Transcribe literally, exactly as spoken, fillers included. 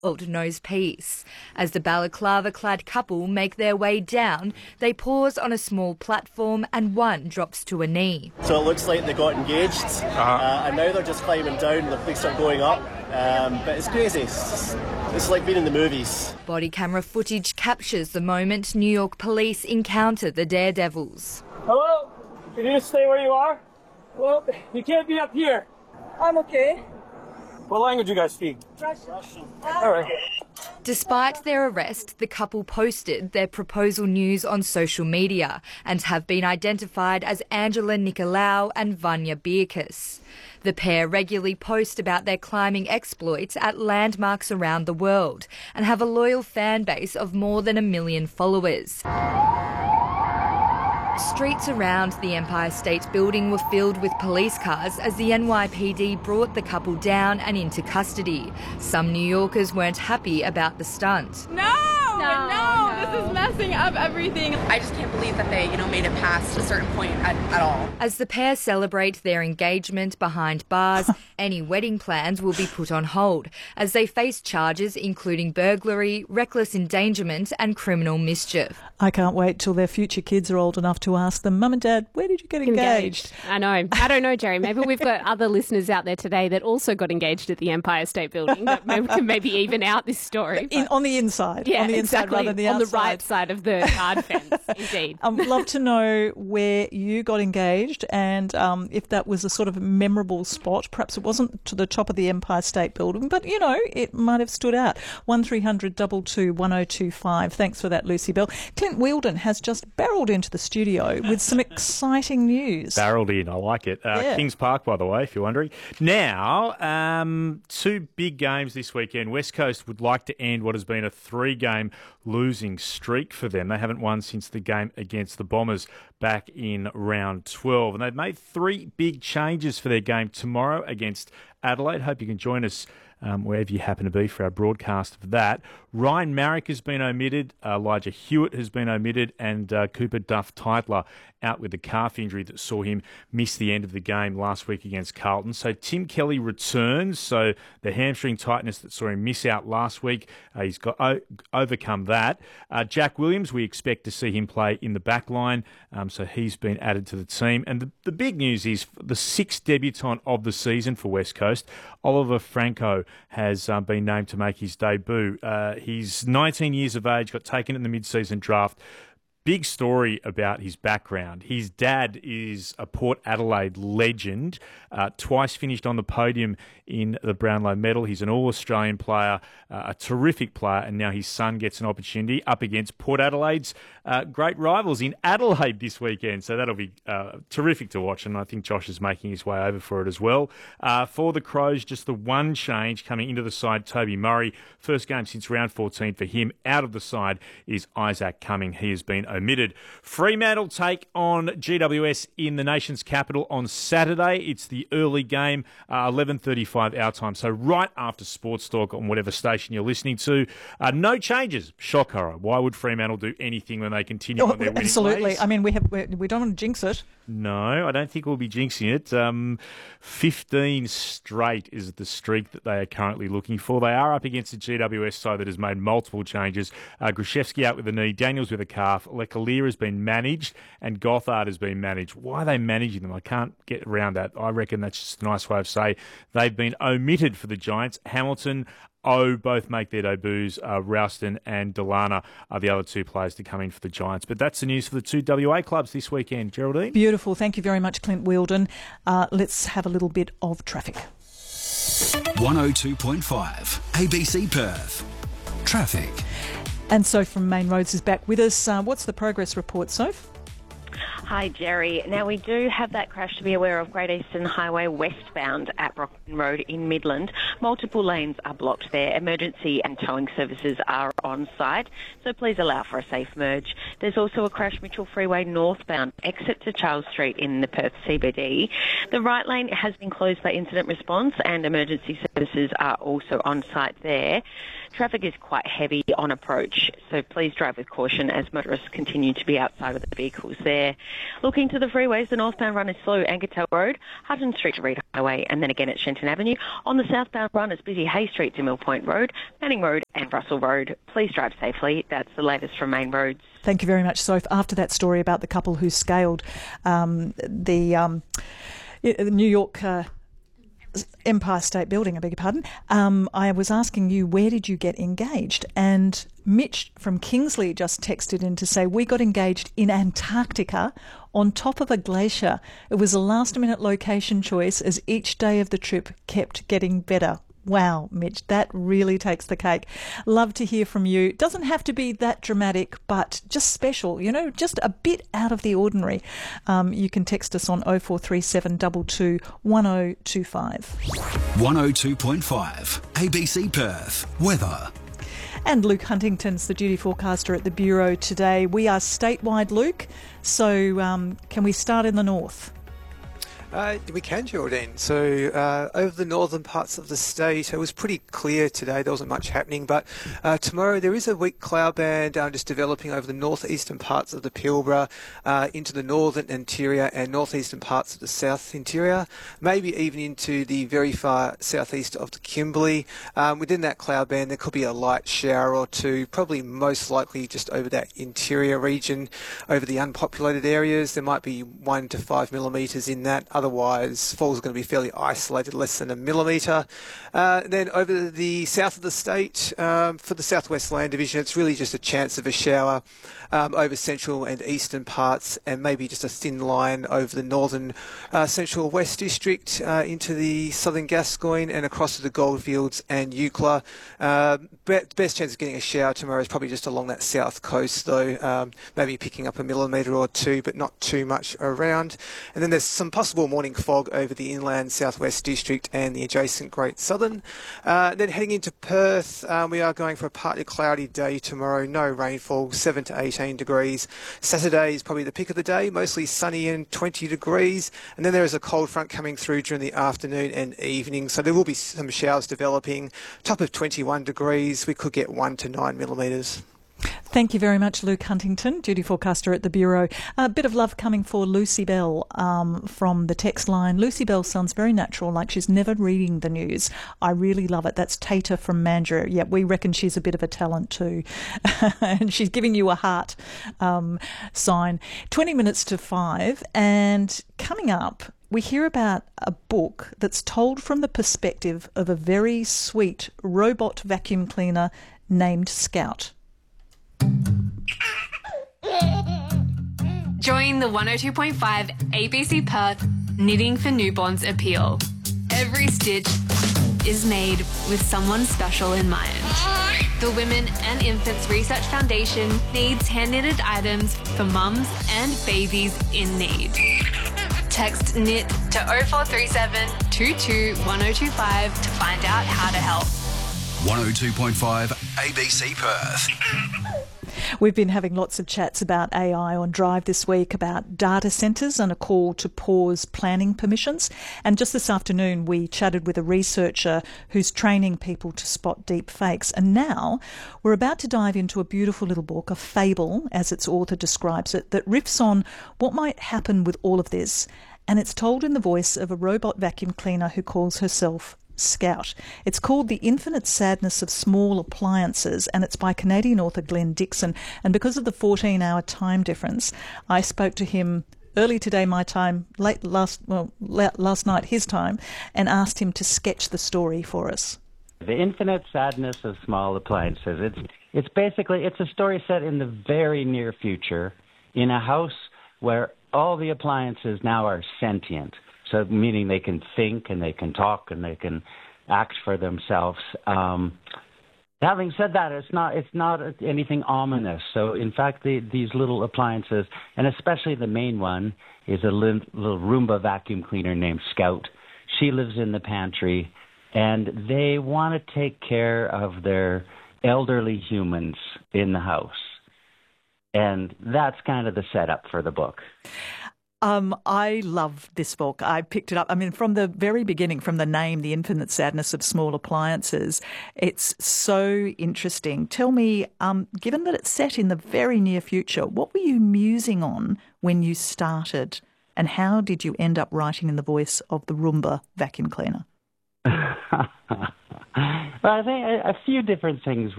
old nose piece. As the balaclava-clad couple make their way down, they pause on a small platform and one drops to a knee. So it looks like they got engaged, uh-huh. uh, and now they're just climbing down, the police are going up, um, but it's crazy. It's, it's like being in the movies. Body camera footage captures the moment New York police encounter the daredevils. Hello? Can you just stay where you are? Well, you can't be up here. I'm okay. What language you guys speak? Russian. All right. Despite their arrest, the couple posted their proposal news on social media and have been identified as Angela Nicolaou and Vanya Birkus. The pair regularly post about their climbing exploits at landmarks around the world and have a loyal fan base of more than a million followers. Streets around the Empire State Building were filled with police cars as the N Y P D brought the couple down and into custody. Some New Yorkers weren't happy about the stunt. No! No, no, this is messing up everything. I just can't believe that they, you know, made it past a certain point at, at all. As the pair celebrate their engagement behind bars, any wedding plans will be put on hold as they face charges including burglary, reckless endangerment and criminal mischief. I can't wait till their future kids are old enough to ask them, Mum and Dad, where did you get engaged? engaged? I know. I don't know, Jerry. Maybe we've got other listeners out there today that also got engaged at the Empire State Building that maybe, can maybe even out this story. In, on the inside. Yeah, on the inside exactly. rather than the on outside. the right side of the guard fence, indeed. I'd love to know where you got engaged and um, if that was a sort of memorable spot. Perhaps it wasn't to the top of the Empire State Building, but, you know, it might have stood out. one three hundred two two one oh two five. Thanks for that, Lucy Bell. Clint Wheeldon has just barrelled into the studio with some exciting news. Barrelled in, I like it. Uh, yeah. Kings Park, by the way, if you're wondering. Now, um, two big games this weekend. West Coast would like to end what has been a three-game losing streak for them. They haven't won since the game against the Bombers back in round twelve. And they've made three big changes for their game tomorrow against Adelaide. Hope you can join us Um, wherever you happen to be for our broadcast of that. Ryan Marrick has been omitted, uh, Elijah Hewitt has been omitted, and uh, Cooper Duff-Tytler out with a calf injury that saw him miss the end of the game last week against Carlton. So Tim Kelly returns, so the hamstring tightness that saw him miss out last week, uh, he's got o- overcome that. Uh, Jack Williams, we expect to see him play in the back line, um, so he's been added to the team. And the, the big news is the sixth debutant of the season for West Coast, Oliver Franco, has um, been named to make his debut. Uh, he's nineteen years of age, got taken in the mid-season draft. Big story about his background. His dad is a Port Adelaide legend, uh, twice finished on the podium in the Brownlow medal. He's an All-Australian player, uh, a terrific player, and now his son gets an opportunity up against Port Adelaide's uh, great rivals in Adelaide this weekend. So that'll be uh, terrific to watch, and I think Josh is making his way over for it as well. Uh, for the Crows, just the one change coming into the side, Toby Murray. First game since round fourteen for him. Out of the side is Isaac Cumming. He has been omitted. Fremantle take on G W S in the nation's capital on Saturday. It's the early game, uh, eleven thirty-five our time, so right after Sports Talk on whatever station you're listening to. Uh, no changes. Shock horror. Why would Fremantle do anything when they continue oh, on their winning Absolutely. ways? I mean, we have we, we don't want to jinx it. No, I don't think we'll be jinxing it. Um, fifteen straight is the streak that they are currently looking for. They are up against a G W S side that has made multiple changes. Uh, Grushevsky out with a knee, Daniels with a calf, Lecalier has been managed, and Gothard has been managed. Why are they managing them? I can't get around that. I reckon that's just a nice way of saying they've been omitted for the Giants. Hamilton, O both make their debuts. Uh, Ralston and Delana are the other two players to come in for the Giants. But that's the news for the two W A clubs this weekend. Geraldine? Beautiful. Thank you very much, Clint Wheeldon. Uh, let's have a little bit of traffic. one oh two point five A B C Perth. Traffic. And Soph from Main Roads is back with us. Uh, what's the progress report, Soph? Hi, Jerry. Now, we do have that crash to be aware of, Great Eastern Highway westbound at Brockton Road in Midland. Multiple lanes are blocked there. Emergency and towing services are on site, so please allow for a safe merge. There's also a crash Mitchell Freeway northbound, exit to Charles Street in the Perth C B D. The right lane has been closed by incident response and emergency services are also on site there. Traffic is quite heavy on approach, so please drive with caution as motorists continue to be outside of the vehicles there. Looking to the freeways, the northbound run is slow, Ankertail Road, Hutton Street to Reed Highway, and then again at Shenton Avenue. On the southbound run, it's busy Hay Street to Mill Point Road, Manning Road and Russell Road. Please drive safely. That's the latest from Main Roads. Thank you very much, Soph. After that story about the couple who scaled um, the um, New York uh, Empire State Building, I beg your pardon, um, I was asking you, where did you get engaged? And Mitch from Kingsley just texted in to say, we got engaged in Antarctica on top of a glacier. It was a last-minute location choice as each day of the trip kept getting better. Wow, Mitch, that really takes the cake. Love to hear from you. Doesn't have to be that dramatic, but just special, you know, just a bit out of the ordinary. Um, you can text us on oh four three seven two two one oh two five. one oh two point five A B C Perth. Weather. And Luke Huntington's the duty forecaster at the Bureau today. We are statewide, Luke, so um, can we start in the north? Uh, we can, Geraldine. So uh, over the northern parts of the state, it was pretty clear today. There wasn't much happening, but uh, tomorrow there is a weak cloud band uh, just developing over the northeastern parts of the Pilbara, uh, into the northern interior and northeastern parts of the south interior, maybe even into the very far southeast of the Kimberley. Um, within that cloud band, there could be a light shower or two, probably most likely just over that interior region. Over the unpopulated areas, there might be one to five millimetres in that. Otherwise, falls are going to be fairly isolated, less than a millimetre. Uh, then over the south of the state, um, for the southwest land division, it's really just a chance of a shower um, over central and eastern parts, and maybe just a thin line over the northern uh, central west district uh, into the southern Gascoyne and across to the Goldfields and Eucla. Uh, be- best chance of getting a shower tomorrow is probably just along that south coast, though, um, maybe picking up a millimetre or two, but not too much around. And then there's some possible morning fog over the inland southwest district and the adjacent Great Southern. Uh, then heading into Perth, um, we are going for a partly cloudy day tomorrow. No rainfall, seven to eighteen degrees. Saturday is probably the pick of the day, mostly sunny and twenty degrees. And then there is a cold front coming through during the afternoon and evening, so there will be some showers developing. Top of twenty-one degrees. We could get one to nine millimetres. Thank you very much, Luke Huntington, duty forecaster at the Bureau. A bit of love coming for Lucy Bell um, from the text line. Lucy Bell sounds very natural, like she's never reading the news. I really love it. That's Tater from Mandurah. Yeah, we reckon she's a bit of a talent too. And she's giving you a heart um, sign. twenty minutes to five. And coming up, we hear about a book that's told from the perspective of a very sweet robot vacuum cleaner named Scout. Join the one oh two point five A B C Perth Knitting for Newborns appeal. Every stitch is made with someone special in mind. The Women and Infants Research Foundation needs hand-knitted items for mums and babies in need. Text knit to oh four three seven two two one oh two five to find out how to help. one oh two point five A B C Perth. We've been having lots of chats about A I on Drive this week, about data centres and a call to pause planning permissions. And just this afternoon, we chatted with a researcher who's training people to spot deep fakes. And now we're about to dive into a beautiful little book, a fable, as its author describes it, that riffs on what might happen with all of this. And it's told in the voice of a robot vacuum cleaner who calls herself Scout. It's called The Infinite Sadness of Small Appliances, and it's by Canadian author Glenn Dixon. And because of the fourteen hour time difference, I spoke to him early today, my time, late last well last night, his time, and asked him to sketch the story for us. The Infinite Sadness of Small Appliances. It's it's basically it's a story set in the very near future, in a house where all the appliances now are sentient. So meaning they can think and they can talk and they can act for themselves. Um, having said that, it's not it's not anything ominous. So in fact, the, these little appliances, and especially the main one, is a little, little Roomba vacuum cleaner named Scout. She lives in the pantry, and they want to take care of their elderly humans in the house. And that's kind of the setup for the book. Um, I love this book. I picked it up. I mean, from the very beginning, from the name, The Infinite Sadness of Small Appliances, it's so interesting. Tell me, um, given that it's set in the very near future, what were you musing on when you started, and how did you end up writing in the voice of the Roomba vacuum cleaner? Well, I think a, a few different things